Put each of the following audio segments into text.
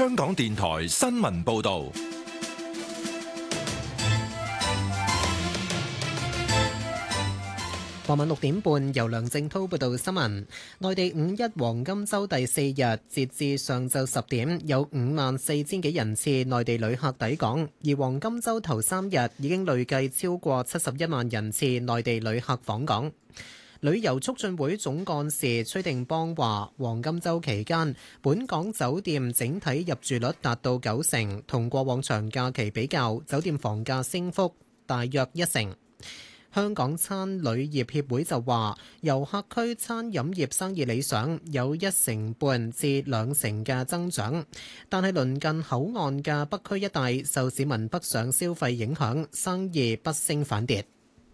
香港電台新聞報道。 傍晚6點半，由梁正滔報道新聞。內地五一黃金週第4日，截至上晝10點，有54000幾人次內地旅客抵港，而黃金週頭3日已經累計超過71萬人次內地旅客訪港。旅遊促進會總幹事崔定邦話：黃金週期間，本港酒店整體入住率達到90%，同過往長假期比較，酒店房價升幅大約1成。香港餐旅業協會就話，遊客區餐飲業生意理想，有1成半至2成嘅增長，但係鄰近口岸嘅北區一帶受市民北上消費影響，生意不升反跌。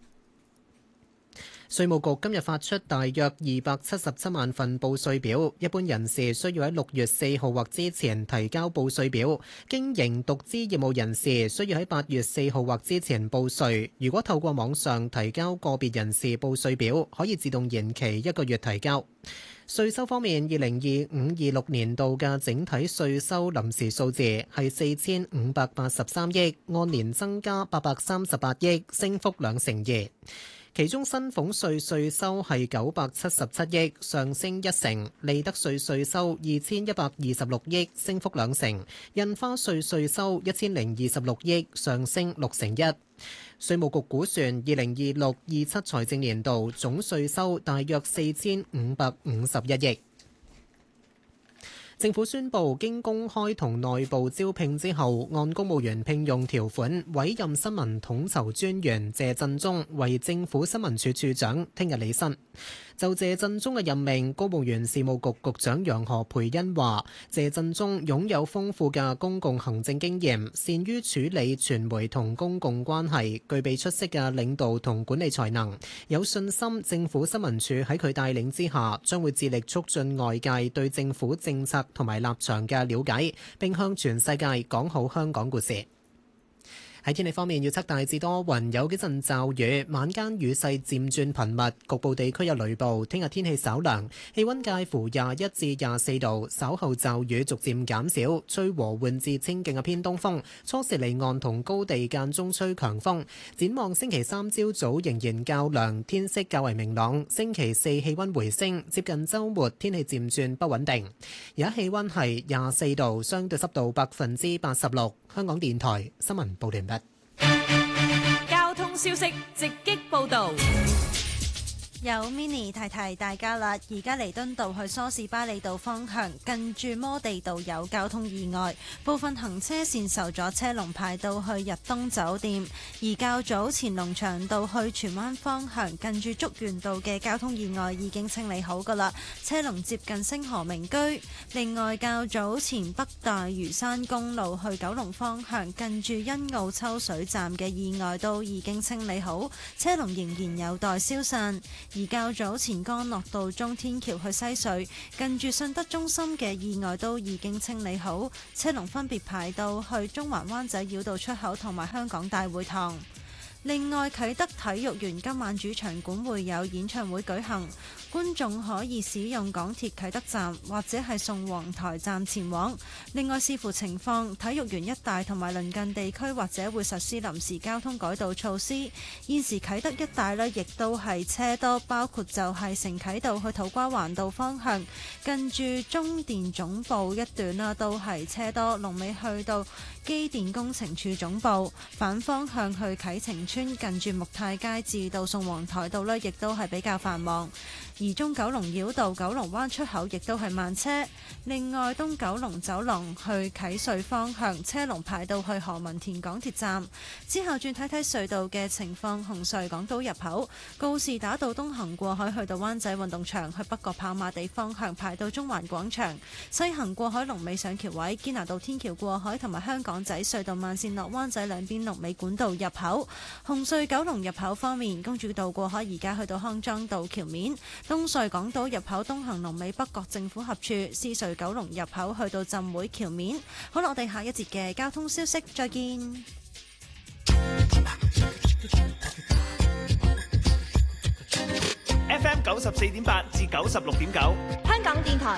稅務局今日發出大約277萬份報稅表，一般人士需要喺6月4號或之前提交報稅表，經營獨資業務人士需要喺8月4號或之前報稅。如果透過網上提交個別人士報稅表，可以自動延期1個月提交。稅收方面，2025-26年度嘅整體稅收臨時數字係4583億，按年增加838億，升幅2成2。其中薪俸稅稅收係977億，上升1成；利得稅稅收2126億，升幅2成；印花稅稅收1026億，上升6成1。稅務局估算2026-27財政年度總稅收大約4551億。政府宣布，經公開同內部招聘之後，按公務員聘用條款委任新聞統籌專員謝振中為政府新聞處處長，聽日履新。就謝振中嘅任命，公務員事務局局長楊何蓓茵話：謝振中擁有豐富嘅公共行政經驗，善於處理傳媒同公共關係，具備出色嘅領導同管理才能，有信心政府新聞處喺佢帶領之下，將會致力促進外界對政府政策同埋立場嘅了解，並向全世界講好香港故事。喺天氣方面，預測大致多雲，有幾陣驟雨，晚間雨勢漸轉頻密，局部地區有雷暴。聽日天氣稍涼，氣溫介乎21至24度，稍後驟雨逐漸減少，吹和緩至清勁嘅偏東風，初時離岸同高地間中吹強風。展望星期3朝早仍然較涼，天色較為明朗。星期4氣溫回升，接近週末天氣漸轉不穩定。而家氣溫係24度，相對濕度86%。香港電台新聞報完畢。 交通消息直擊報道。 有 Mini 提提大家啦，而家彌敦道去梳士巴利道方向近住摩地道有交通意外，部分行車線受阻，車龍排到去日東酒店。而較早前龍翔道去荃灣方向近住竹園道嘅交通意外已經清理好噶啦，車龍接近星河名居。另外較早前北大嶼山公路去九龍方向近住欣澳抽水站嘅意外都已經清理好，車龍仍然有待消散。而較早前干諾道中天橋去西隧近住信德中心嘅意外都已經清理好，車龍分別排到去中環灣仔繞道出口同埋香港大會堂。另外，啟德體育園今晚主場館會有演唱會舉行，觀眾可以使用港鐵啟德站或者係宋皇臺站前往。另外，視乎情況，體育園一帶同埋鄰近地區或者會實施臨時交通改道措施。現時啟德一帶呢亦都係車多，包括就係城啟道去土瓜灣道方向，近住中電總部一段啦，都係車多，龍尾去到機電工程處總部。反方向去啟晴邨近住木泰街至到宋皇臺道呢亦都係比較繁忙。而中九龍繞道九龍灣出口亦都係慢車。另外，東九龍走廊去啟隧方向車龍排到去何文田港鐵站。之後轉睇睇隧道嘅情況，紅隧港島入口告士打道東行過海去到灣仔運動場，去北角跑馬地方向排到中環廣場；西行過海龍尾上橋位，堅拿道天橋過海同埋香港仔隧道慢線落灣仔兩邊龍尾管道入口。紅隧九龍入口方面，公主道過海而家去到康莊道橋面。東隧港島入口東行龍尾北角政府合署，獅隧九龍入口去到浸會橋面。好啦，我哋下一節嘅交通消息再見。 FM 94.8至96.9， 香港電台